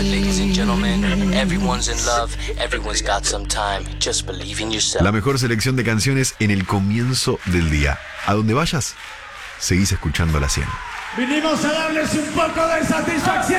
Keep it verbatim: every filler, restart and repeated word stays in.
Ladies and gentlemen, everyone's in love, everyone's got some time. Just believe in yourself. La mejor selección de canciones en el comienzo del día. A donde vayas, seguís escuchando la cien. Vinimos a darles un poco de satisfacción.